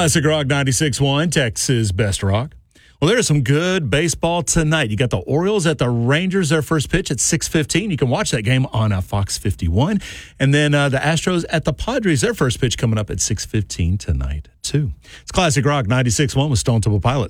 Classic Rock 96.1, Texas Best Rock. Well, there's some good baseball tonight. You got the Orioles at the Rangers, their first pitch at 6:15. You can watch that game on Fox 51. And then the Astros at the Padres, their first pitch coming up at 6:15 tonight, too. It's Classic Rock 96.1 with Stone Temple Pilots.